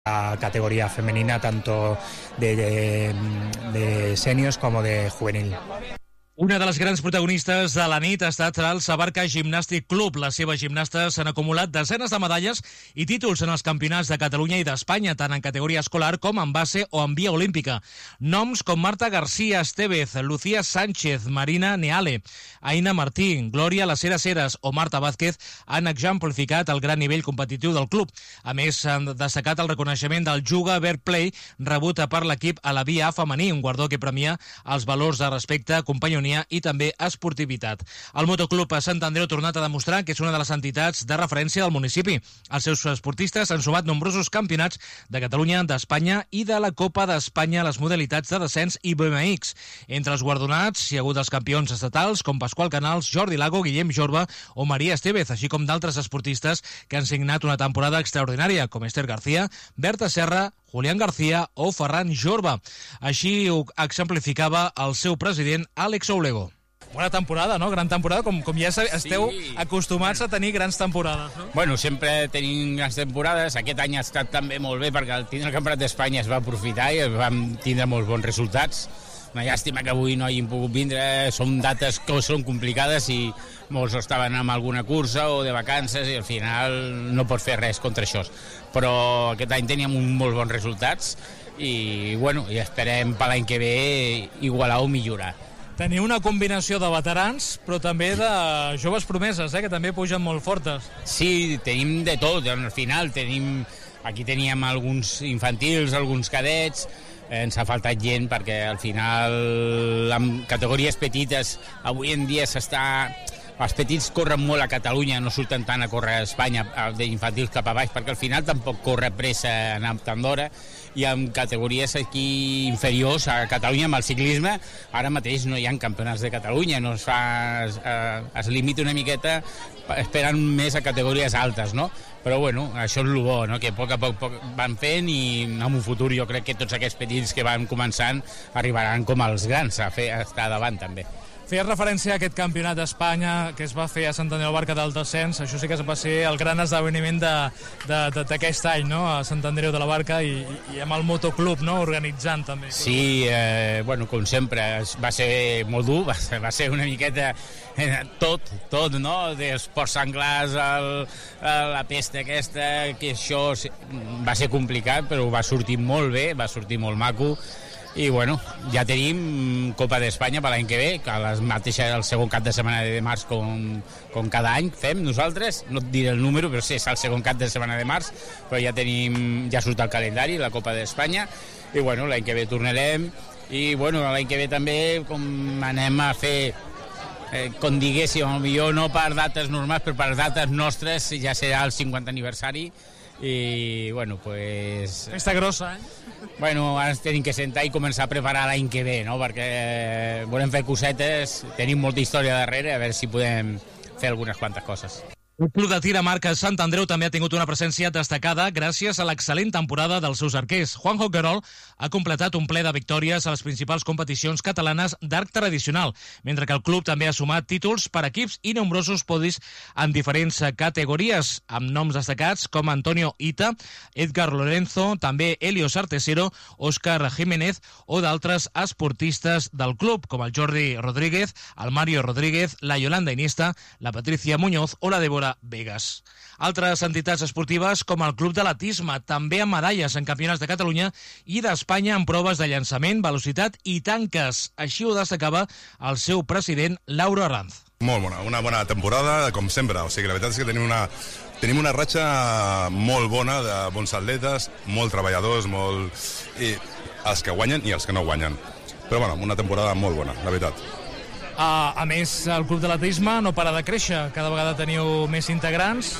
la categoría femenina, tanto de seniors como de juvenil. Una de les grans protagonistes de la nit ha estat el Sabarca Gimnàstic Club. Les seves gimnastes han acumulat desenes de medalles i títols en els campionats de Catalunya i d'Espanya, tant en categoria escolar com en base o en via olímpica. Noms com Marta García Estevez, Lucía Sánchez, Marina Neale, Aina Martí, Glòria Laceras Heras o Marta Vázquez han exemplificat el gran nivell competitiu del club. A més, s'han destacat el reconeixement del Juga Fair Play rebut per l'equip a la via femení, un guardó que premia els valors de respecte, companyonia i també esportivitat. El Motoclub Sant Andreu ha tornat a demostrar que és una de les entitats de referència del municipi. Els seus esportistes han sumat nombrosos campionats de Catalunya, d'Espanya i de la Copa d'Espanya a les modalitats de descens i BMX. Entre els guardonats hi ha hagut els campions estatals com Pasqual Canals, Jordi Lago, Guillem Jorba o Maria Estevez, així com d'altres esportistes que han signat una temporada extraordinària, com Esther García, Berta Serra, Julián García o Ferran Jorba. Així ho exemplificava el seu president, Àlex Oulego. Bona temporada, no? Gran temporada, com ja esteu acostumats a tenir grans temporades, no? Bueno, sempre tenim grans temporades. Aquest any ha estat també molt bé perquè al tindre el Campionat d'Espanya es va aprofitar i vam tindre molts bons resultats. Una llàstima que avui no hagin pogut vindre, són dates que són complicades i molts estaven amb alguna cursa o de vacances i al final no pots fer res contra això. Però aquest any teníem molt bons resultats i, bueno, i esperem per l'any que ve igualar o millorar. Teniu una combinació de veterans, però també de joves promeses, que també pugen molt fortes. Sí, tenim de tot. Al final aquí teníem alguns infantils, alguns cadets. Ens ha faltat gent perquè al final amb categories petites avui en dia els petits corren molt a Catalunya, no surten tant a córrer a Espanya d'infantils cap a baix perquè al final tampoc corre pressa anar tant d'hora i amb categories aquí inferiors a Catalunya amb el ciclisme ara mateix no hi ha campionats de Catalunya, no es limita una miqueta esperant més a categories altes, no? Però bueno, això és el bo, no? Que a poc van fent i en un futur jo crec que tots aquests petits que van començant arribaran com els grans a estar davant també. Feies referència a aquest campionat d'Espanya que es va fer a Sant Andreu de la Barca del descens, això sí que va ser el gran esdeveniment d'aquest any, no? A Sant Andreu de la Barca i amb el Motoclub, no? Organitzant també. Sí, bueno, com sempre, va ser molt dur, va ser una miqueta tot, no? Dels ports senglars, la pesta aquesta, que això va ser complicat, però va sortir molt bé, va sortir molt maco. I bueno, ja tenim Copa d'Espanya per l'any que ve, que el segon cap de setmana de març com cada any fem nosaltres, no et diré el número, però sí, és el segon cap de setmana de març, però ja surt el calendari, la Copa d'Espanya, i bueno, l'any que ve tornarem, i bueno, l'any que ve també com anem a fer, com diguéssim, potser no per dates normals, però per dates nostres, ja serà el 50 aniversari, i bueno, pues... Festa grossa, Bueno, ara ens tenim que sentar i començar a preparar l'any que ve, no? Perquè volem fer cosetes, tenim molta història darrere, a veure si podem fer algunes quantes coses. El Club de Tir a Marca Sant Andreu també ha tingut una presència destacada gràcies a l'excel·lent temporada dels seus arquers. Juanjo Querol ha completat un ple de victòries a les principals competicions catalanes d'arc tradicional, mentre que el club també ha sumat títols per equips i nombrosos podis en diferents categories, amb noms destacats com Antonio Ita, Edgar Lorenzo, també Helios Artesero, Òscar Jiménez o d'altres esportistes del club, com el Jordi Rodríguez, el Mario Rodríguez, la Yolanda Iniesta, la Patricia Muñoz o la Débora Vegas. Altres entitats esportives, com el Club de l'Atisme, també amb medalles en campionats de Catalunya i d'Espanya en proves de llançament, velocitat i tanques. Així ho destacava el seu president, Lauro Arranz. Molt bona, una bona temporada, com sempre. O sigui, la veritat és que tenim una ratxa molt bona de bons atletes, molt treballadors, i els que guanyen i els que no guanyen. Però bueno, una temporada molt bona, la veritat. A més, el Club de l'Atletisme no para de créixer. Cada vegada teniu més integrants.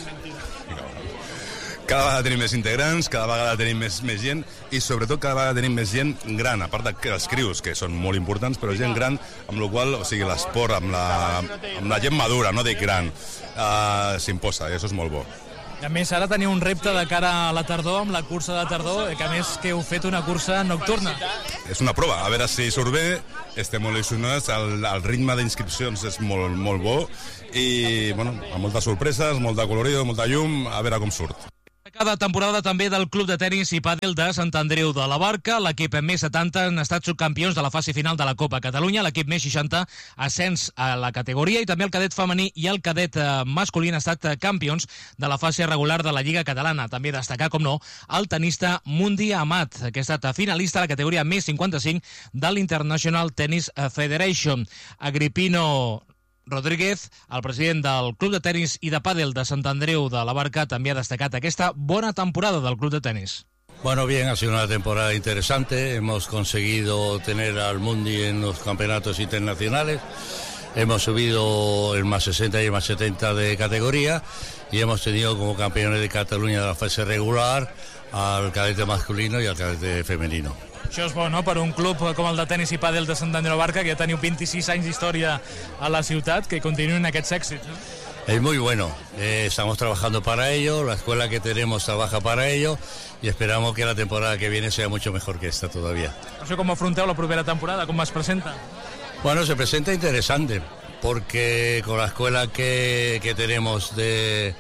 Cada vegada tenim més integrants, cada vegada tenim més gent i sobretot cada vegada tenim més gent gran, a part dels crius, que són molt importants, però gent gran, amb la qual cosa, o sigui, l'esport, amb la gent madura, no dic gran, s'imposa, i això és molt bo. A més, ara teniu un repte de cara a la tardor, amb la cursa de tardor, que a més que heu fet una cursa nocturna. És una prova, a veure si surt bé, estem molt il·lusionats, el ritme d'inscripcions és molt bo i, bueno, amb moltes sorpreses, molta colorido, molta llum, a veure com surt. De temporada també del Club de Tenis i Pàdel de Sant Andreu de la Barca. L'equip més 70 han estat subcampions de la fase final de la Copa Catalunya. L'equip més 60 ascens a la categoria i també el cadet femení i el cadet masculí han estat campions de la fase regular de la Lliga Catalana. També destacar, com no, el tenista Mundi Amat, que ha estat finalista a la categoria més 55 de l'International Tennis Federation. Agripino Rodríguez, el president del Club de Tenis i de Pàdel de Sant Andreu de la Barca, també ha destacat aquesta bona temporada del Club de Tenis. Bueno, bien, ha sido una temporada interesante. Hemos conseguido tener al Mundi en los campeonatos internacionales. Hemos subido el más 60 y el más 70 de categoría y hemos tenido como campeones de Cataluña de la fase regular al cadete masculino y al cadete femenino. Això és bo, no?, per un club com el de tenis i pàdel de Sant Andreu de la Barca, que ja teniu 26 anys d'història a la ciutat, que continuen aquests èxits, no? Es muy bueno, estamos trabajando para ello, la escuela que tenemos trabaja para ello y esperamos que la temporada que viene sea mucho mejor que esta todavía. Això com afronteu la propera temporada, com es presenta? Bueno, se presenta interesante, porque con la escuela que tenemos de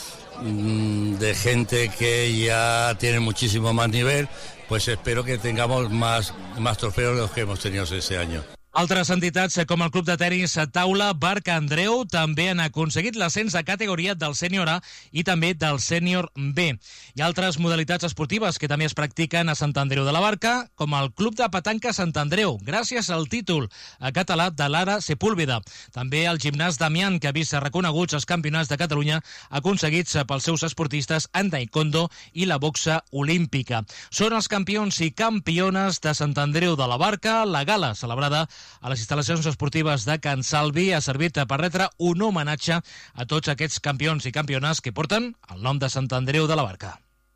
gente que ya tiene muchísimo más nivel, pues espero que tengamos más trofeos de los que hemos tenido este año. Altres entitats com el Club de Tenis Taula Barca Andreu també han aconseguit l'ascens de categoria del sènior A i també del sènior B. Hi ha altres modalitats esportives que també es practiquen a Sant Andreu de la Barca, com el Club de Petanca Sant Andreu, gràcies al títol català de Lara Sepúlveda. També el gimnàs Damián, que ha vist reconeguts els campionats de Catalunya aconseguits pels seus esportistes en taekwondo i la boxa olímpica. Són els campions i campiones de Sant Andreu de la Barca. La gala celebrada a les instal·lacions esportives de Can Salvi ha servit per retre un homenatge a tots aquests campions i campiones que porten el nom de Sant Andreu de la Barca.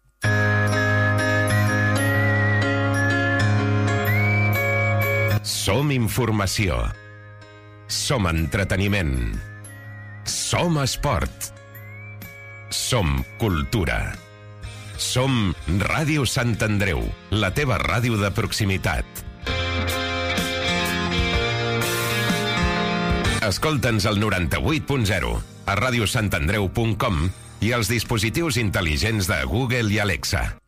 Som informació. Som entreteniment. Som esport. Som cultura. Som Ràdio Sant Andreu, la teva ràdio de proximitat. Escolta'ns al 98.0, a radiosantandreu.com i als dispositius intel·ligents de Google i Alexa.